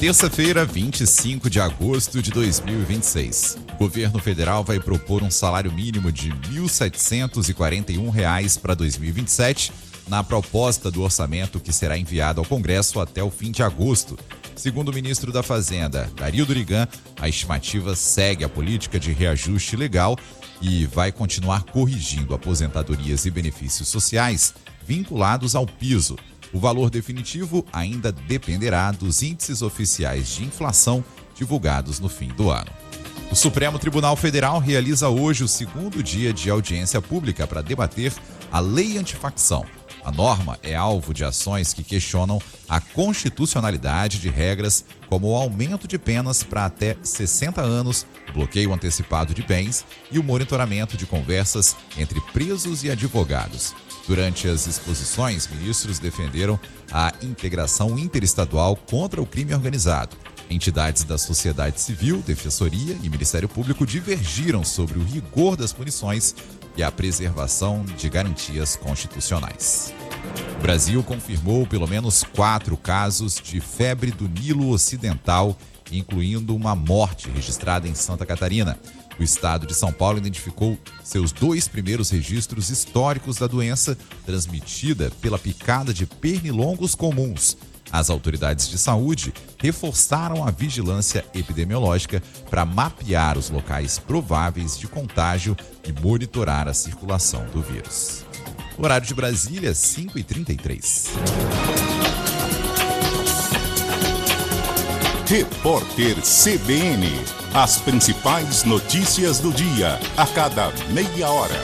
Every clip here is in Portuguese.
Terça-feira, 25 de agosto de 2026. O governo federal vai propor um salário mínimo de R$ 1.741 para 2027 na proposta do orçamento que será enviado ao Congresso até o fim de agosto. Segundo o ministro da Fazenda, Dario Durigan, a estimativa segue a política de reajuste legal e vai continuar corrigindo aposentadorias e benefícios sociais vinculados ao piso. O valor definitivo ainda dependerá dos índices oficiais de inflação divulgados no fim do ano. O Supremo Tribunal Federal realiza hoje o segundo dia de audiência pública para debater a Lei Antifacção. A norma é alvo de ações que questionam a constitucionalidade de regras como o aumento de penas para até 60 anos, o bloqueio antecipado de bens e o monitoramento de conversas entre presos e advogados. Durante as exposições, ministros defenderam a integração interestadual contra o crime organizado. Entidades da sociedade civil, Defensoria e Ministério Público divergiram sobre o rigor das punições e a preservação de garantias constitucionais. O Brasil confirmou pelo menos 4 casos de febre do Nilo Ocidental, incluindo uma morte registrada em Santa Catarina. O estado de São Paulo identificou seus 2 primeiros registros históricos da doença, transmitida pela picada de pernilongos comuns. As autoridades de saúde reforçaram a vigilância epidemiológica para mapear os locais prováveis de contágio e monitorar a circulação do vírus. Horário de Brasília, 5h33. Repórter CBN. As principais notícias do dia, a cada meia hora.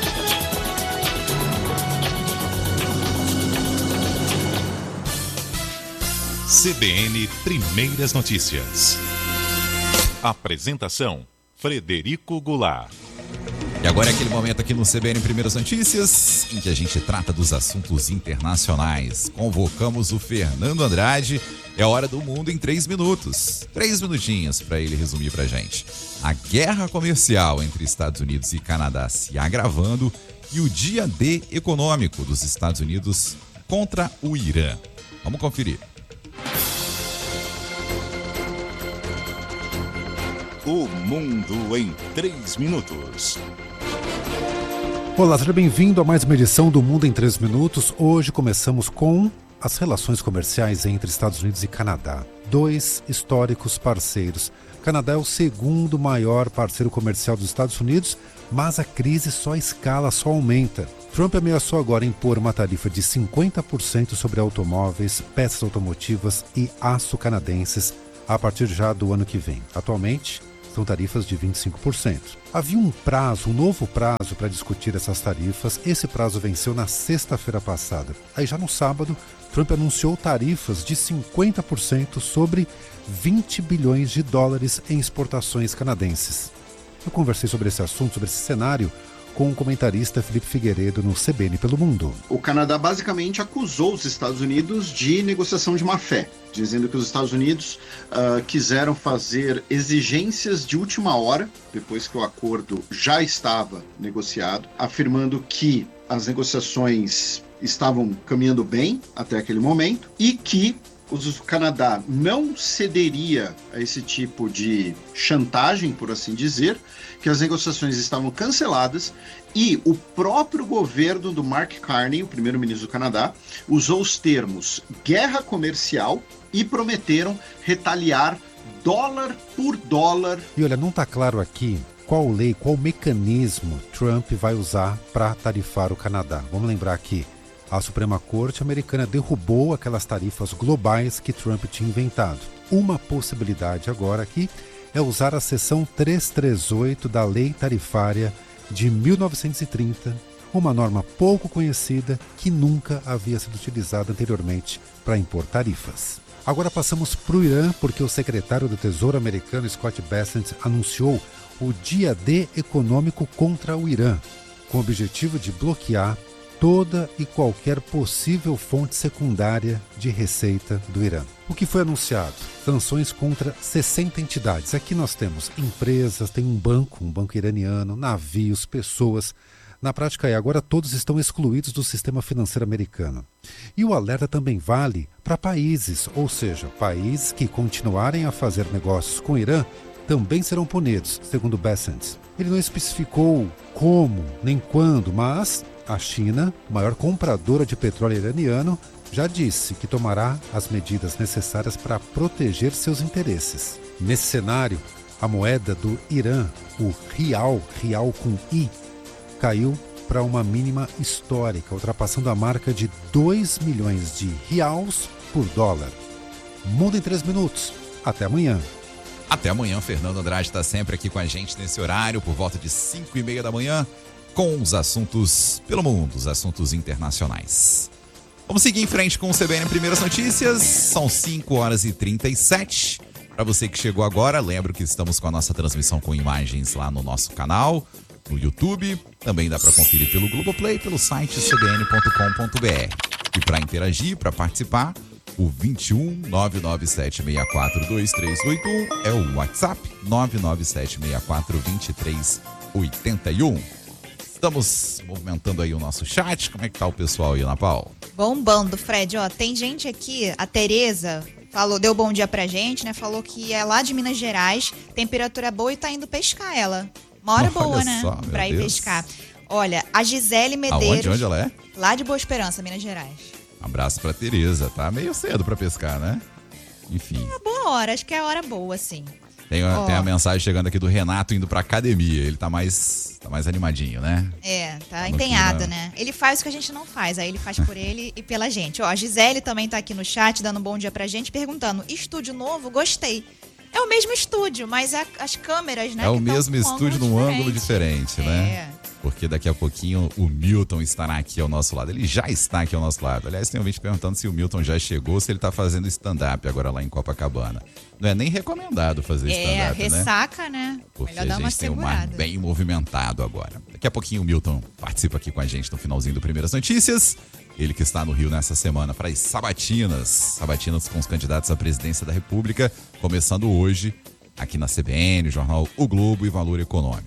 CBN Primeiras Notícias. Apresentação: Frederico Goulart. E agora é aquele momento aqui no CBN Primeiras Notícias em que a gente trata dos assuntos internacionais. Convocamos o Fernando Andrade. É hora do mundo em 3 minutos. 3 minutinhos para ele resumir pra gente. A guerra comercial entre Estados Unidos e Canadá se agravando e o dia D econômico dos Estados Unidos contra o Irã. Vamos conferir. O mundo em 3 minutos. Olá, seja bem-vindo a mais uma edição do Mundo em 3 Minutos. Hoje começamos com as relações comerciais entre Estados Unidos e Canadá. 2 históricos parceiros. Canadá é o segundo maior parceiro comercial dos Estados Unidos, mas a crise só escala, só aumenta. Trump ameaçou agora impor uma tarifa de 50% sobre automóveis, peças automotivas e aço canadenses a partir já do ano que vem. Atualmente, são tarifas de 25%. Havia um novo prazo para discutir essas tarifas. Esse prazo venceu na sexta-feira passada. Aí já no sábado, Trump anunciou tarifas de 50% sobre 20 bilhões de dólares em exportações canadenses. Eu conversei sobre esse assunto, sobre esse cenário, com o comentarista Felipe Figueiredo no CBN Pelo Mundo. O Canadá basicamente acusou os Estados Unidos de negociação de má-fé, dizendo que os Estados Unidos quiseram fazer exigências de última hora, depois que o acordo já estava negociado, afirmando que as negociações estavam caminhando bem até aquele momento e que o Canadá não cederia a esse tipo de chantagem, por assim dizer, que as negociações estavam canceladas e o próprio governo do Mark Carney, o primeiro-ministro do Canadá, usou os termos guerra comercial e prometeram retaliar dólar por dólar. E olha, não está claro aqui qual lei, qual mecanismo Trump vai usar para tarifar o Canadá. Vamos lembrar que a Suprema Corte americana derrubou aquelas tarifas globais que Trump tinha inventado. Uma possibilidade agora aqui é usar a seção 338 da Lei Tarifária de 1930, uma norma pouco conhecida que nunca havia sido utilizada anteriormente para impor tarifas. Agora passamos para o Irã, porque o secretário do Tesouro americano, Scott Bessent, anunciou o Dia D econômico contra o Irã, com o objetivo de bloquear toda e qualquer possível fonte secundária de receita do Irã. O que foi anunciado? Sanções contra 60 entidades. Aqui nós temos empresas, tem um banco iraniano, navios, pessoas Na prática, agora todos estão excluídos do sistema financeiro americano. E o alerta também vale para países, ou seja, países que continuarem a fazer negócios com o Irã também serão punidos, segundo Bessent. Ele não especificou como nem quando, mas a China, maior compradora de petróleo iraniano, já disse que tomará as medidas necessárias para proteger seus interesses. Nesse cenário, a moeda do Irã, o rial com I, caiu para uma mínima histórica, ultrapassando a marca de 2 milhões de reais por dólar. Mundo em 3 minutos. Até amanhã. Até amanhã, Fernando Andrade está sempre aqui com a gente nesse horário, por volta de 5h30 da manhã, com os assuntos pelo mundo, os assuntos internacionais. Vamos seguir em frente com o CBN Primeiras Notícias, são 5h37. Para você que chegou agora, lembro que estamos com a nossa transmissão com imagens lá no nosso canal, no YouTube, também dá para conferir pelo Globoplay, pelo site cbn.com.br. E para interagir, para participar, o 21 99764 2381 é o WhatsApp 99764 2381. Estamos movimentando aí o nosso chat. Como é que tá o pessoal aí, Ana Paula? Bombando, Fred. Ó, tem gente aqui, a Tereza deu bom dia pra gente, né? Falou que é lá de Minas Gerais, temperatura boa e tá indo pescar ela. Uma hora boa, né? Só, pra ir Deus. Pescar. Olha, a Gisele Medeiros. Onde ela é? Lá de Boa Esperança, Minas Gerais. Um abraço pra Tereza. Tá meio cedo pra pescar, né? Enfim. É boa hora, acho que é a hora boa, sim. Tem a mensagem chegando aqui do Renato indo pra academia. Ele tá mais animadinho, né? Tá empenhado, né? Ele faz o que a gente não faz, aí ele faz por ele e pela gente. Ó, a Gisele também tá aqui no chat, dando um bom dia pra gente, perguntando, estúdio novo? Gostei. É o mesmo estúdio, mas as câmeras, né? É o mesmo estúdio num ângulo diferente, né? Porque daqui a pouquinho o Milton estará aqui ao nosso lado. Ele já está aqui ao nosso lado. Aliás, tem um ouvinte perguntando se o Milton já chegou, se ele está fazendo stand-up agora lá em Copacabana. Não é nem recomendado fazer stand-up, né? Ressaca, né? Porque melhor dar uma a gente tem um segurada. mar bem movimentado agora. Daqui a pouquinho o Milton participa aqui com a gente no finalzinho do Primeiras Notícias. Ele que está no Rio nessa semana para as sabatinas com os candidatos à presidência da República, começando hoje aqui na CBN, Jornal O Globo e Valor Econômico.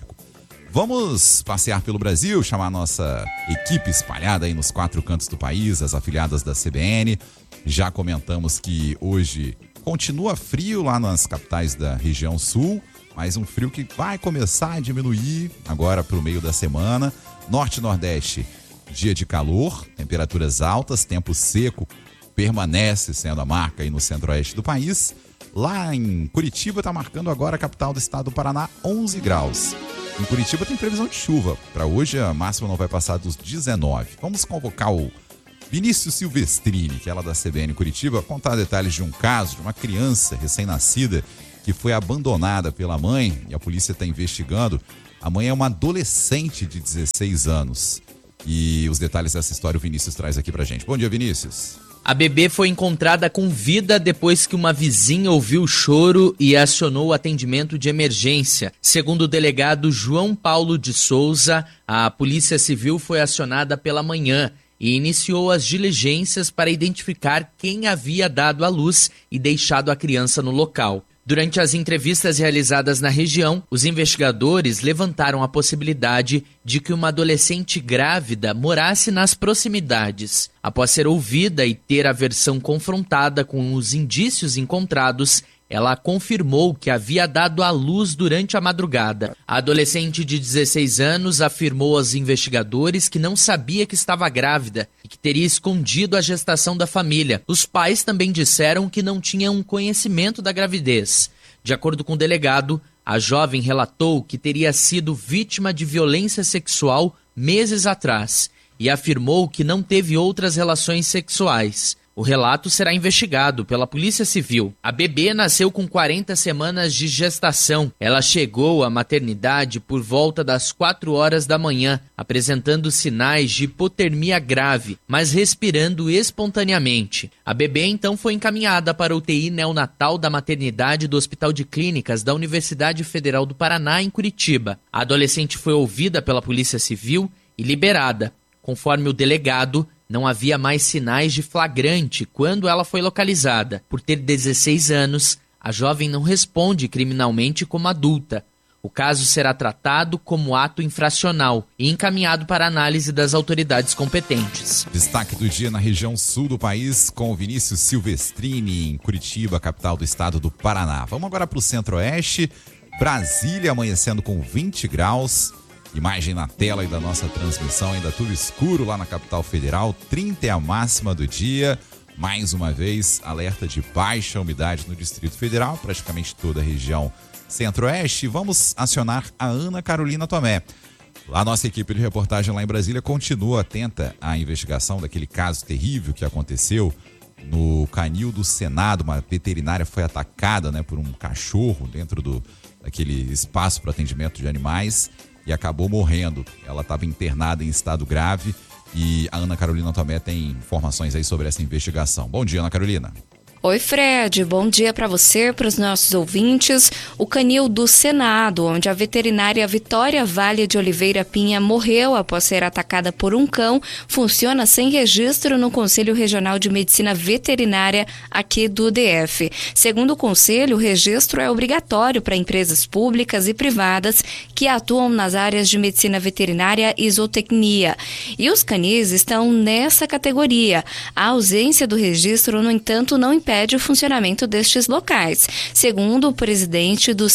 Vamos passear pelo Brasil, chamar a nossa equipe espalhada aí nos 4 cantos do país, as afiliadas da CBN. Já comentamos que hoje continua frio lá nas capitais da região sul, mas um frio que vai começar a diminuir agora para o meio da semana. Norte e Nordeste, dia de calor, temperaturas altas, tempo seco permanece sendo a marca aí no centro-oeste do país. Lá em Curitiba está marcando agora a capital do estado do Paraná, 11 graus. Em Curitiba tem previsão de chuva. Para hoje a máxima não vai passar dos 19. Vamos convocar o Vinícius Silvestrini, que é lá da CBN Curitiba, contar detalhes de um caso de uma criança recém-nascida que foi abandonada pela mãe e a polícia está investigando. A mãe é uma adolescente de 16 anos. E os detalhes dessa história o Vinícius traz aqui pra gente. Bom dia, Vinícius. A bebê foi encontrada com vida depois que uma vizinha ouviu o choro e acionou o atendimento de emergência. Segundo o delegado João Paulo de Souza, a Polícia Civil foi acionada pela manhã e iniciou as diligências para identificar quem havia dado à luz e deixado a criança no local. Durante as entrevistas realizadas na região, os investigadores levantaram a possibilidade de que uma adolescente grávida morasse nas proximidades. Após ser ouvida e ter a versão confrontada com os indícios encontrados, ela confirmou que havia dado à luz durante a madrugada. A adolescente de 16 anos afirmou aos investigadores que não sabia que estava grávida e que teria escondido a gestação da família. Os pais também disseram que não tinham conhecimento da gravidez. De acordo com o delegado, a jovem relatou que teria sido vítima de violência sexual meses atrás e afirmou que não teve outras relações sexuais. O relato será investigado pela Polícia Civil. A bebê nasceu com 40 semanas de gestação. Ela chegou à maternidade por volta das 4 horas da manhã, apresentando sinais de hipotermia grave, mas respirando espontaneamente. A bebê então foi encaminhada para a UTI neonatal da maternidade do Hospital de Clínicas da Universidade Federal do Paraná, em Curitiba. A adolescente foi ouvida pela Polícia Civil e liberada. Conforme o delegado, não havia mais sinais de flagrante quando ela foi localizada. Por ter 16 anos, a jovem não responde criminalmente como adulta. O caso será tratado como ato infracional e encaminhado para análise das autoridades competentes. Destaque do dia na região sul do país com o Vinícius Silvestrini, em Curitiba, capital do estado do Paraná. Vamos agora para o centro-oeste. Brasília amanhecendo com 20 graus. Imagem na tela aí da nossa transmissão, ainda tudo escuro lá na capital federal. 30 é a máxima do dia. Mais uma vez, alerta de baixa umidade no Distrito Federal, praticamente toda a região centro-oeste. Vamos acionar a Ana Carolina Tomé. A nossa equipe de reportagem lá em Brasília continua atenta à investigação daquele caso terrível que aconteceu no canil do Senado. Uma veterinária foi atacada, por um cachorro dentro daquele espaço para atendimento de animais e acabou morrendo. Ela estava internada em estado grave e a Ana Carolina Tomé tem informações aí sobre essa investigação. Bom dia, Ana Carolina. Oi, Fred. Bom dia para você, para os nossos ouvintes. O canil do Senado, onde a veterinária Vitória Vale de Oliveira Pinha morreu após ser atacada por um cão, funciona sem registro no Conselho Regional de Medicina Veterinária aqui do DF. Segundo o Conselho, o registro é obrigatório para empresas públicas e privadas que atuam nas áreas de medicina veterinária e zootecnia. E os canis estão nessa categoria. A ausência do registro, no entanto, não impede o funcionamento destes locais. Segundo o presidente do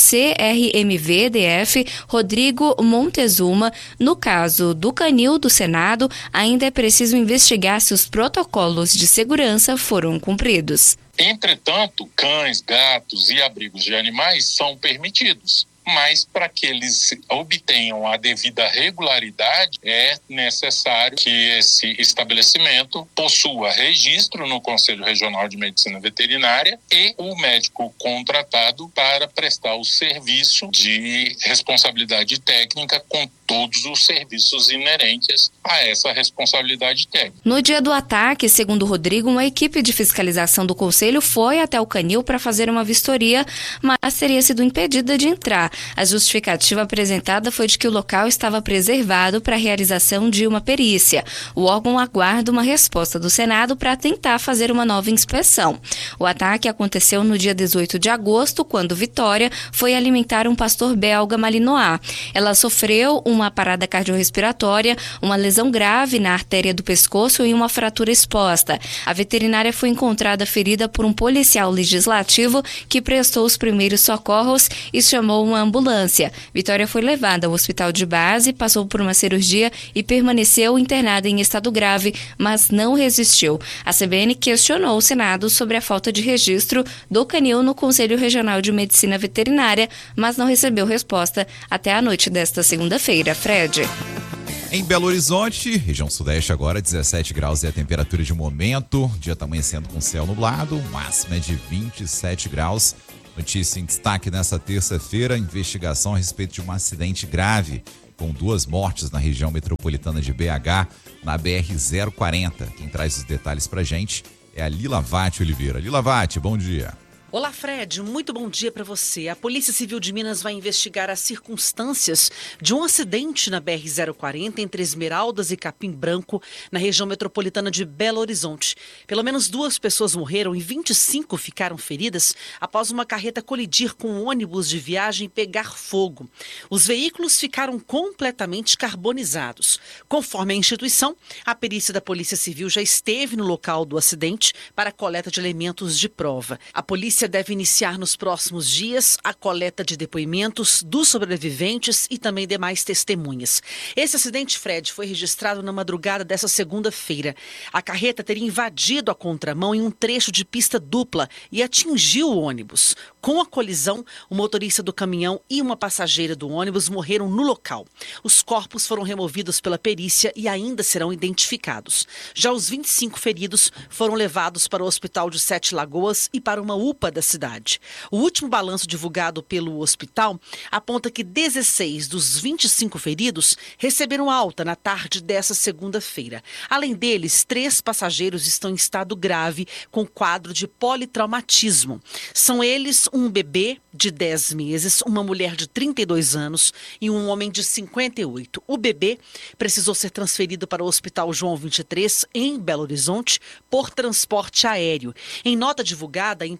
CRMV-DF, Rodrigo Montezuma, no caso do canil do Senado, ainda é preciso investigar se os protocolos de segurança foram cumpridos. Entretanto, cães, gatos e abrigos de animais são permitidos. Mas para que eles obtenham a devida regularidade, é necessário que esse estabelecimento possua registro no Conselho Regional de Medicina Veterinária e o médico contratado para prestar o serviço de responsabilidade técnica com todos os serviços inerentes a essa responsabilidade técnica. No dia do ataque, segundo Rodrigo, uma equipe de fiscalização do Conselho foi até o canil para fazer uma vistoria, mas teria sido impedida de entrar. A justificativa apresentada foi de que o local estava preservado para a realização de uma perícia. O órgão aguarda uma resposta do Senado para tentar fazer uma nova inspeção. O ataque aconteceu no dia 18 de agosto, quando Vitória foi alimentar um pastor belga malinois. Ela sofreu uma parada cardiorrespiratória, uma lesão grave na artéria do pescoço e uma fratura exposta. A veterinária foi encontrada ferida por um policial legislativo que prestou os primeiros socorros e chamou uma ambulância. Vitória foi levada ao hospital de base, passou por uma cirurgia e permaneceu internada em estado grave, mas não resistiu. A CBN questionou o Senado sobre a falta de registro do canil no Conselho Regional de Medicina Veterinária, mas não recebeu resposta até a noite desta segunda-feira. Fred. Em Belo Horizonte, região sudeste agora, 17 graus é a temperatura de momento. O dia está amanhecendo com céu nublado, máxima é de 27 graus. Notícia em destaque nessa terça-feira, investigação a respeito de um acidente grave com 2 mortes na região metropolitana de BH, na BR-040. Quem traz os detalhes pra gente é a Lila Vatti Oliveira. Lila Vatti, bom dia. Olá, Fred. Muito bom dia para você. A Polícia Civil de Minas vai investigar as circunstâncias de um acidente na BR-040 entre Esmeraldas e Capim Branco, na região metropolitana de Belo Horizonte. Pelo menos 2 pessoas morreram e 25 ficaram feridas após uma carreta colidir com um ônibus de viagem e pegar fogo. Os veículos ficaram completamente carbonizados. Conforme a instituição, a perícia da Polícia Civil já esteve no local do acidente para a coleta de elementos de prova. A polícia deve iniciar nos próximos dias a coleta de depoimentos dos sobreviventes e também demais testemunhas. Esse acidente, Fred, foi registrado na madrugada dessa segunda-feira. A carreta teria invadido a contramão em um trecho de pista dupla e atingiu o ônibus. Com a colisão, o motorista do caminhão e uma passageira do ônibus morreram no local. Os corpos foram removidos pela perícia e ainda serão identificados. Já os 25 feridos foram levados para o Hospital de Sete Lagoas e para uma UPA da cidade. O último balanço divulgado pelo hospital aponta que 16 dos 25 feridos receberam alta na tarde dessa segunda-feira. Além deles, 3 passageiros estão em estado grave com quadro de politraumatismo. São eles um bebê de 10 meses, uma mulher de 32 anos e um homem de 58. O bebê precisou ser transferido para o Hospital João 23, em Belo Horizonte, por transporte aéreo. Em nota divulgada, a empresa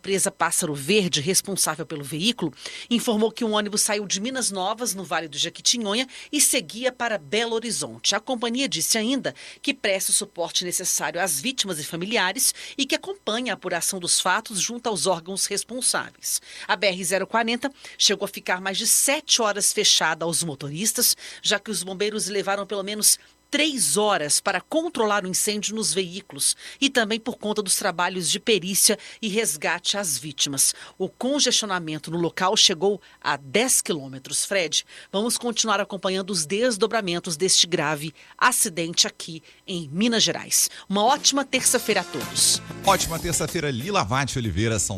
Pássaro Verde, responsável pelo veículo, informou que um ônibus saiu de Minas Novas, no Vale do Jequitinhonha, e seguia para Belo Horizonte. A companhia disse ainda que presta o suporte necessário às vítimas e familiares e que acompanha a apuração dos fatos junto aos órgãos responsáveis. A BR-040 chegou a ficar mais de 7 horas fechada aos motoristas, já que os bombeiros levaram pelo menos 3 horas para controlar o incêndio nos veículos e também por conta dos trabalhos de perícia e resgate às vítimas. O congestionamento no local chegou a 10 quilômetros. Fred, vamos continuar acompanhando os desdobramentos deste grave acidente aqui em Minas Gerais. Uma ótima terça-feira a todos. Ótima terça-feira, Lila Vate Oliveira, são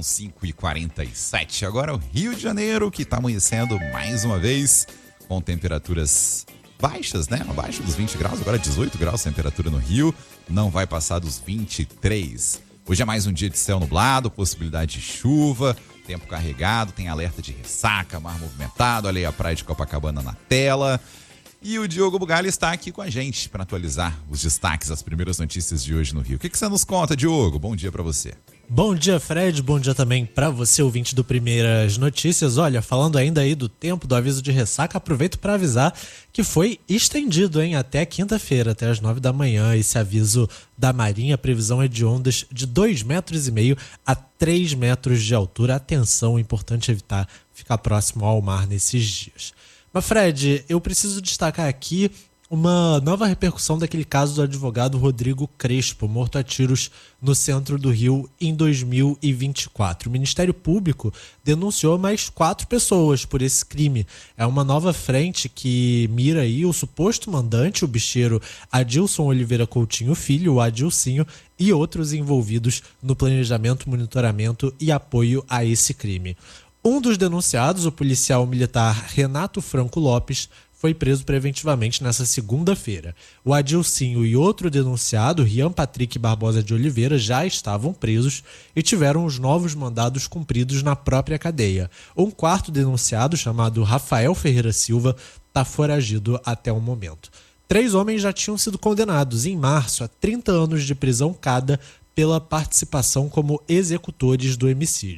5h47. Agora o Rio de Janeiro, que está amanhecendo mais uma vez com temperaturas baixas, né? Abaixo dos 20 graus, agora 18 graus a temperatura no Rio, não vai passar dos 23. Hoje é mais um dia de céu nublado, possibilidade de chuva, tempo carregado, tem alerta de ressaca, mar movimentado, olha aí a praia de Copacabana na tela. E o Diogo Bugalho está aqui com a gente para atualizar os destaques, as primeiras notícias de hoje no Rio. O que você nos conta, Diogo? Bom dia para você. Bom dia, Fred. Bom dia também para você, ouvinte do Primeiras Notícias. Olha, falando ainda aí do tempo, do aviso de ressaca, aproveito para avisar que foi estendido, até quinta-feira, até as 9 da manhã. Esse aviso da Marinha, a previsão é de ondas de 2,5 metros a 3 metros de altura. Atenção, é importante evitar ficar próximo ao mar nesses dias. Mas, Fred, eu preciso destacar aqui uma nova repercussão daquele caso do advogado Rodrigo Crespo, morto a tiros no centro do Rio em 2024. O Ministério Público denunciou mais 4 pessoas por esse crime. É uma nova frente que mira aí o suposto mandante, o bicheiro Adilson Oliveira Coutinho Filho, o Adilcinho, e outros envolvidos no planejamento, monitoramento e apoio a esse crime. Um dos denunciados, o policial militar Renato Franco Lopes, foi preso preventivamente nessa segunda-feira. O Adilcinho e outro denunciado, Rian Patrick Barbosa de Oliveira, já estavam presos e tiveram os novos mandados cumpridos na própria cadeia. Um quarto denunciado, chamado Rafael Ferreira Silva, está foragido até o momento. 3 homens já tinham sido condenados em março a 30 anos de prisão cada pela participação como executores do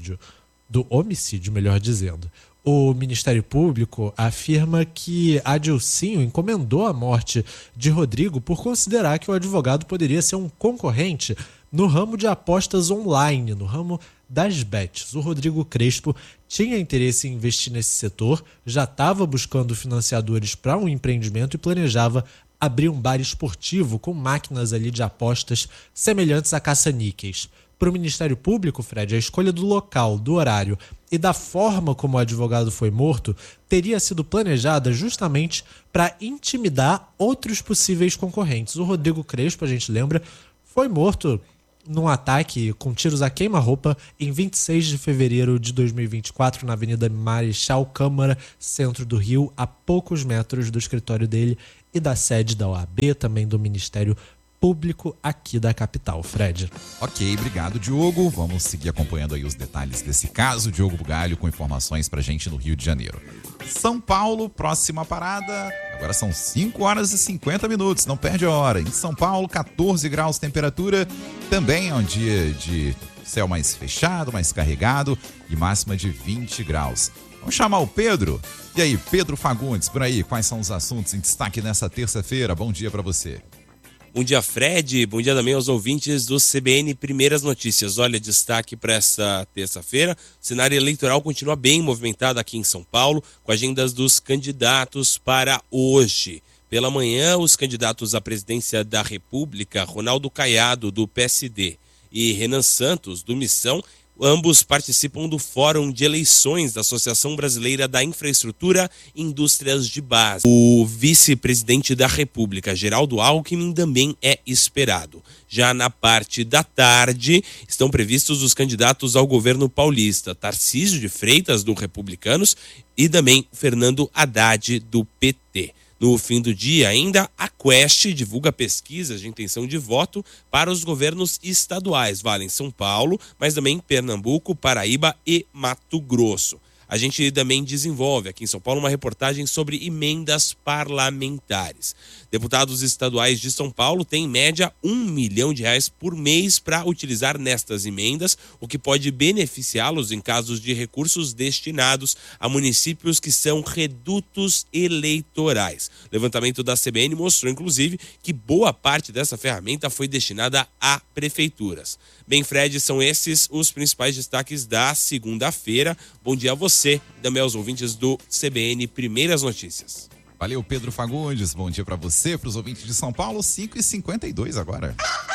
homicídio, melhor dizendo. O Ministério Público afirma que Adilcinho encomendou a morte de Rodrigo por considerar que o advogado poderia ser um concorrente no ramo de apostas online, no ramo das bets. O Rodrigo Crespo tinha interesse em investir nesse setor, já estava buscando financiadores para um empreendimento e planejava abrir um bar esportivo com máquinas ali de apostas semelhantes a caça-níqueis. Para o Ministério Público, Fred, a escolha do local, do horário e da forma como o advogado foi morto teria sido planejada justamente para intimidar outros possíveis concorrentes. O Rodrigo Crespo, a gente lembra, foi morto num ataque com tiros a queima-roupa em 26 de fevereiro de 2024 na Avenida Marechal Câmara, centro do Rio, a poucos metros do escritório dele e da sede da OAB, também do Ministério Público aqui da capital, Fred. Ok, obrigado, Diogo. Vamos seguir acompanhando aí os detalhes desse caso. Diogo Bugalho com informações pra gente no Rio de Janeiro. São Paulo, próxima parada. Agora são 5h50, não perde a hora. Em São Paulo, 14 graus temperatura. Também é um dia de céu mais fechado, mais carregado e máxima de 20 graus. Vamos chamar o Pedro. E aí, Pedro Fagundes, por aí, quais são os assuntos em destaque nessa terça-feira? Bom dia pra você. Bom dia, Fred. Bom dia também aos ouvintes do CBN Primeiras Notícias. Olha, destaque para essa terça-feira. O cenário eleitoral continua bem movimentado aqui em São Paulo, com agendas dos candidatos para hoje. Pela manhã, os candidatos à presidência da República, Ronaldo Caiado, do PSD, e Renan Santos, do Missão, ambos participam do Fórum de Eleições da Associação Brasileira da Infraestrutura e Indústrias de Base. O vice-presidente da República, Geraldo Alckmin, também é esperado. Já na parte da tarde, estão previstos os candidatos ao governo paulista, Tarcísio de Freitas, do Republicanos, e também Fernando Haddad, do PT. No fim do dia, ainda, a Quest divulga pesquisas de intenção de voto para os governos estaduais. Vale em São Paulo, mas também em Pernambuco, Paraíba e Mato Grosso. A gente também desenvolve aqui em São Paulo uma reportagem sobre emendas parlamentares. Deputados estaduais de São Paulo têm em média R$ 1 milhão por mês para utilizar nestas emendas, o que pode beneficiá-los em casos de recursos destinados a municípios que são redutos eleitorais. O levantamento da CBN mostrou, inclusive, que boa parte dessa ferramenta foi destinada a prefeituras. Bem, Fred, são esses os principais destaques da segunda-feira. Bom dia a você e também aos ouvintes do CBN Primeiras Notícias. Valeu, Pedro Fagundes. Bom dia para você, para os ouvintes de São Paulo, 5h52 agora.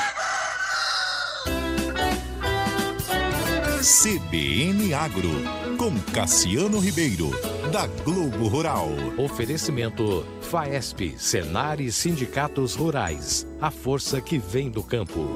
CBN Agro, com Cassiano Ribeiro, da Globo Rural. Oferecimento FAESP, Senar e Sindicatos Rurais. A força que vem do campo.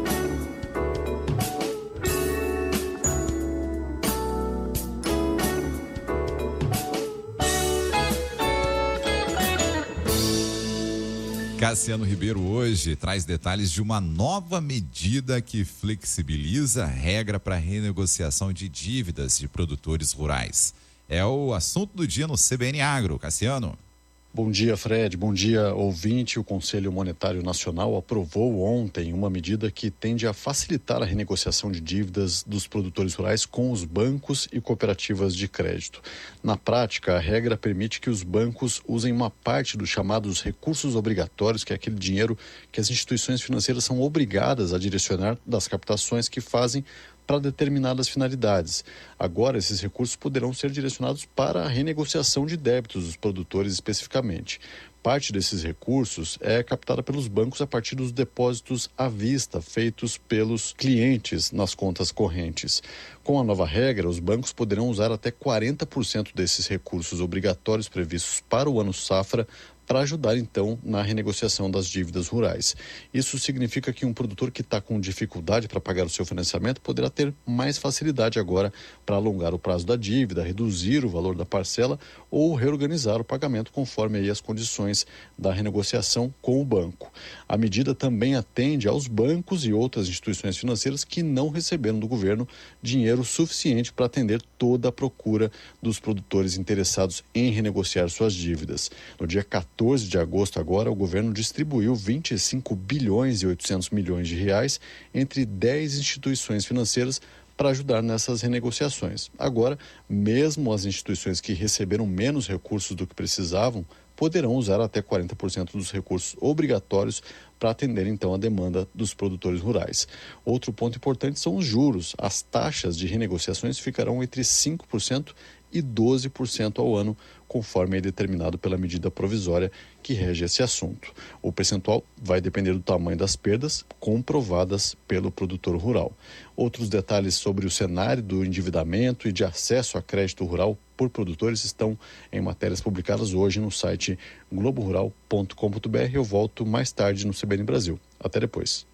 Cassiano Ribeiro hoje traz detalhes de uma nova medida que flexibiliza a regra para renegociação de dívidas de produtores rurais. É o assunto do dia no CBN Agro. Cassiano. Bom dia, Fred. Bom dia, ouvinte. O Conselho Monetário Nacional aprovou ontem uma medida que tende a facilitar a renegociação de dívidas dos produtores rurais com os bancos e cooperativas de crédito. Na prática, a regra permite que os bancos usem uma parte dos chamados recursos obrigatórios, que é aquele dinheiro que as instituições financeiras são obrigadas a direcionar das captações que fazem para determinadas finalidades. Agora, esses recursos poderão ser direcionados para a renegociação de débitos dos produtores especificamente. Parte desses recursos é captada pelos bancos a partir dos depósitos à vista feitos pelos clientes nas contas correntes. Com a nova regra, os bancos poderão usar até 40% desses recursos obrigatórios previstos para o ano safra para ajudar, então, na renegociação das dívidas rurais. Isso significa que um produtor que está com dificuldade para pagar o seu financiamento poderá ter mais facilidade agora para alongar o prazo da dívida, reduzir o valor da parcela ou reorganizar o pagamento conforme aí as condições da renegociação com o banco. A medida também atende aos bancos e outras instituições financeiras que não receberam do governo dinheiro suficiente para atender toda a procura dos produtores interessados em renegociar suas dívidas. No dia 14 de agosto agora, o governo distribuiu 25 bilhões e 800 milhões de reais entre 10 instituições financeiras para ajudar nessas renegociações. Agora, mesmo as instituições que receberam menos recursos do que precisavam, poderão usar até 40% dos recursos obrigatórios para atender, então, a demanda dos produtores rurais. Outro ponto importante são os juros. As taxas de renegociações ficarão entre 5% e 12% ao ano, conforme é determinado pela medida provisória que rege esse assunto. O percentual vai depender do tamanho das perdas comprovadas pelo produtor rural. Outros detalhes sobre o cenário do endividamento e de acesso a crédito rural por produtores estão em matérias publicadas hoje no site globorural.com.br. Eu volto mais tarde no CBN Brasil. Até depois.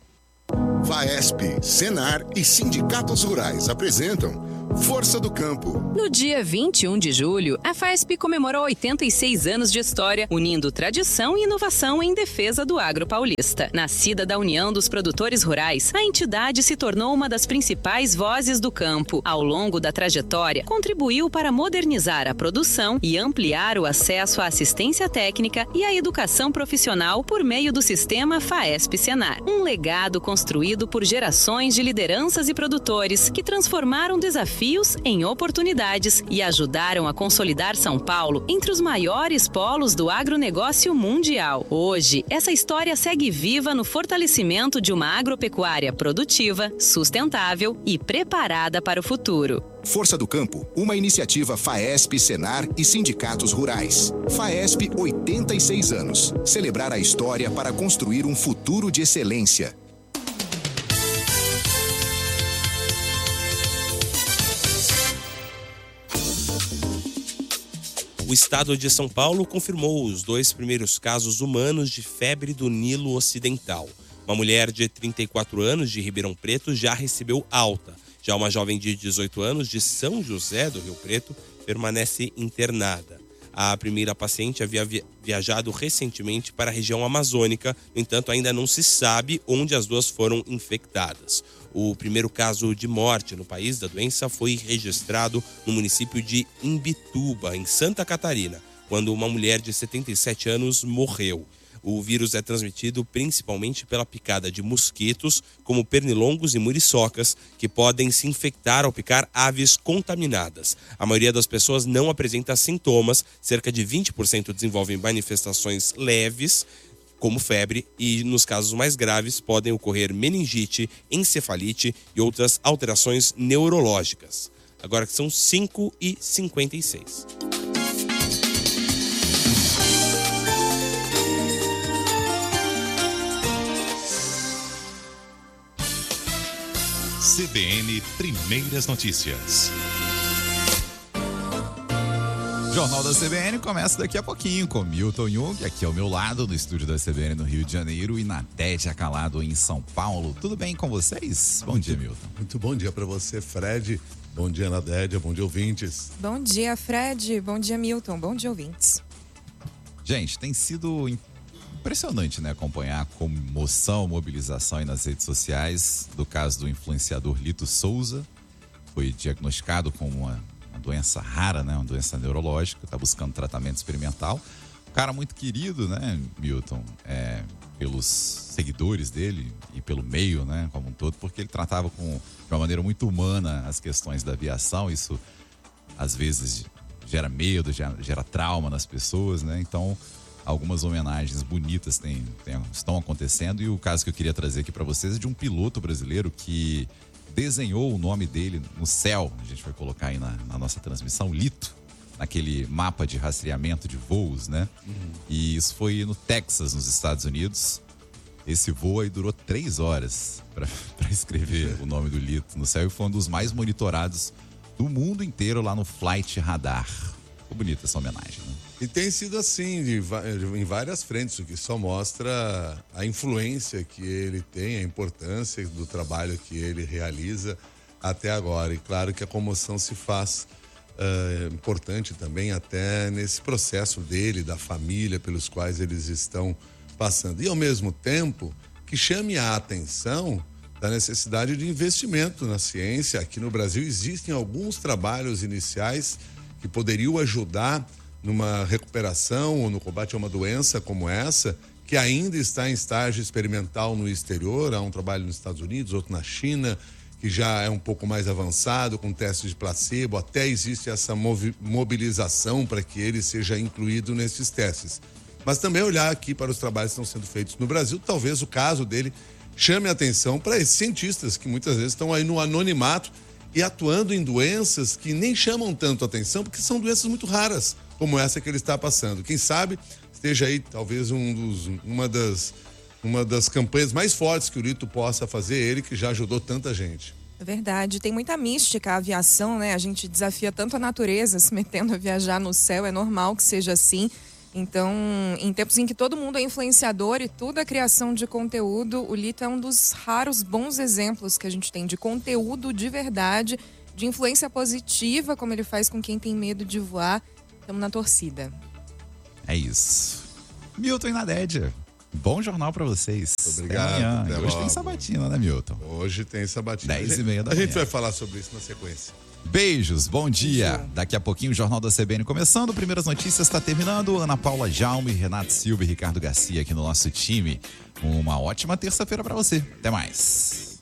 FAESP, Senar e Sindicatos Rurais apresentam Força do Campo. No dia 21 de julho, a FAESP comemorou 86 anos de história, unindo tradição e inovação em defesa do agro paulista. Nascida da união dos produtores rurais, a entidade se tornou uma das principais vozes do campo. Ao longo da trajetória, contribuiu para modernizar a produção e ampliar o acesso à assistência técnica e à educação profissional por meio do sistema FAESP-Senar. Um legado construído por gerações de lideranças e produtores que transformaram desafios em oportunidades e ajudaram a consolidar São Paulo entre os maiores polos do agronegócio mundial. Hoje, essa história segue viva no fortalecimento de uma agropecuária produtiva, sustentável e preparada para o futuro. Força do Campo, uma iniciativa FAESP, Senar e Sindicatos Rurais. FAESP, 86 anos. Celebrar a história para construir um futuro de excelência. O estado de São Paulo confirmou os 2 primeiros casos humanos de febre do Nilo Ocidental. Uma mulher de 34 anos de Ribeirão Preto já recebeu alta. Já uma jovem de 18 anos de São José do Rio Preto permanece internada. A primeira paciente havia viajado recentemente para a região amazônica, no entanto, ainda não se sabe onde as duas foram infectadas. O primeiro caso de morte no país da doença foi registrado no município de Imbituba, em Santa Catarina, quando uma mulher de 77 anos morreu. O vírus é transmitido principalmente pela picada de mosquitos, como pernilongos e muriçocas, que podem se infectar ao picar aves contaminadas. A maioria das pessoas não apresenta sintomas, cerca de 20% desenvolvem manifestações leves, como febre, e nos casos mais graves podem ocorrer meningite, encefalite e outras alterações neurológicas. Agora que são 5h56. CBN Primeiras Notícias. Jornal da CBN começa daqui a pouquinho com Milton Jung, aqui ao meu lado, no estúdio da CBN no Rio de Janeiro, e Nadédia Calado em São Paulo. Tudo bem com vocês? Bom dia, Milton. Muito bom dia para você, Fred. Bom dia, Nadédia. Bom dia, ouvintes. Bom dia, Fred. Bom dia, Milton. Bom dia, ouvintes. Gente, tem sido impressionante, né, acompanhar a comoção, mobilização aí nas redes sociais do caso do influenciador Lito Souza. Foi diagnosticado com uma doença rara, né, uma doença neurológica, está buscando tratamento experimental. Um cara muito querido, né, Milton, pelos seguidores dele e pelo meio, né, como um todo, porque ele tratava de uma maneira muito humana as questões da aviação. Isso, às vezes, gera medo, gera trauma nas pessoas, né, então algumas homenagens bonitas estão acontecendo, e o caso que eu queria trazer aqui para vocês é de um piloto brasileiro que desenhou o nome dele no céu. A gente vai colocar aí na nossa transmissão, Lito, naquele mapa de rastreamento de voos, né? E isso foi no Texas, nos Estados Unidos. Esse voo aí durou 3 horas para escrever o nome do Lito no céu, e foi um dos mais monitorados do mundo inteiro lá no Flight Radar. Ficou bonita essa homenagem, né? E tem sido assim em várias frentes, o que só mostra a influência que ele tem, a importância do trabalho que ele realiza até agora. E claro que a comoção se faz importante também até nesse processo dele, da família, pelos quais eles estão passando. E ao mesmo tempo que chame a atenção da necessidade de investimento na ciência. Aqui no Brasil existem alguns trabalhos iniciais que poderiam ajudar numa recuperação ou no combate a uma doença como essa, que ainda está em estágio experimental no exterior. Há um trabalho nos Estados Unidos, outro na China, que já é um pouco mais avançado, com testes de placebo. Até existe essa mobilização para que ele seja incluído nesses testes. Mas também olhar aqui para os trabalhos que estão sendo feitos no Brasil. Talvez o caso dele chame a atenção para esses cientistas que muitas vezes estão aí no anonimato e atuando em doenças que nem chamam tanto atenção, porque são doenças muito raras, como essa que ele está passando. Quem sabe esteja aí talvez uma das campanhas mais fortes que o Lito possa fazer, ele que já ajudou tanta gente. É verdade, tem muita mística a aviação, né? A gente desafia tanto a natureza se metendo a viajar no céu, é normal que seja assim. Então, em tempos em que todo mundo é influenciador e tudo é criação de conteúdo, o Lito é um dos raros bons exemplos que a gente tem de conteúdo de verdade, de influência positiva, como ele faz com quem tem medo de voar. Estamos na torcida. É isso. Milton e Nadédia, bom jornal pra vocês. Obrigado. Até hoje tem sabatina, né, Milton? Hoje tem sabatina. 10h30 da manhã. A gente manhã. vai falar sobre isso na sequência. Beijos, bom dia. Daqui a pouquinho o Jornal da CBN começando. Primeiras notícias está terminando. Ana Paula Jaume, Renato Silva e Ricardo Garcia aqui no nosso time. Uma ótima terça-feira para você. Até mais.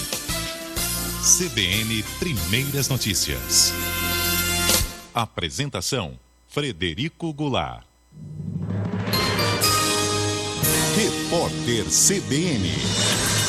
CBN Primeiras Notícias. Apresentação: Frederico Goulart. Repórter CBN.